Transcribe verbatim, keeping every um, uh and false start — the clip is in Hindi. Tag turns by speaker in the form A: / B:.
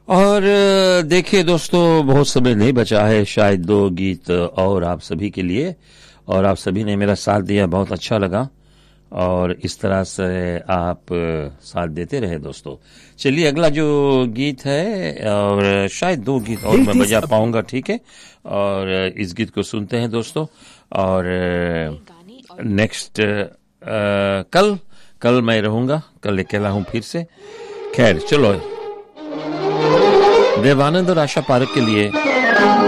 A: और अ, देखिए दोस्तों, बहुत समय नहीं बचा है, शायद दो गीत और आप सभी के लिए। और आप सभी ने मेरा साथ दिया, बहुत अच्छा लगा। और इस तरह से आप अ, साथ देते रहे दोस्तों। चलिए अगला जो गीत है, और शायद दो गीत और मैं बजा पाऊंगा, ठीक है। और अ, इस गीत को सुनते हैं दोस्तों। और नेक्स्ट कल कल मैं रहूंगा, कल अकेला हूं फिर से। खैर चलो, देवानंद और आशा पारक के लिए